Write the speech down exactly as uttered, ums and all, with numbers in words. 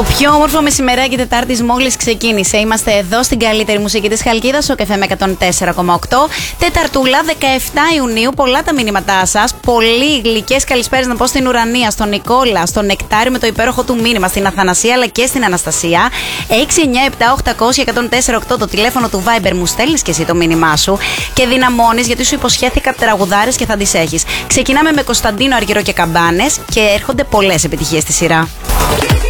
Το πιο όμορφο μεσημεράκι Τετάρτης μόλις ξεκίνησε. Είμαστε εδώ στην καλύτερη μουσική της Χαλκίδας, ο Κεφ Εμ εκατόν τέσσερα κόμμα οκτώ. Τεταρτούλα, δεκαεφτά Ιουνίου. Πολλά τα μηνύματά σας. Πολύ γλυκές καλησπέρες να πω στην Ουρανία, στον Νικόλα, στον Νεκτάρι με το υπέροχο του μήνυμα, στην Αθανασία αλλά και στην Αναστασία. έξι εννιά επτά οκτακόσια εκατόν τέσσερα οκτώ το τηλέφωνο του Viber μου. Στέλνεις και εσύ το μήνυμά σου και δυναμώνεις γιατί σου υποσχέθηκα τραγουδάρες και θα τις έχεις. Ξεκινάμε με Κωνσταντίνο, Αργυρό και Καμπάνες και έρχονται πολλές επιτυχίες στη σειρά.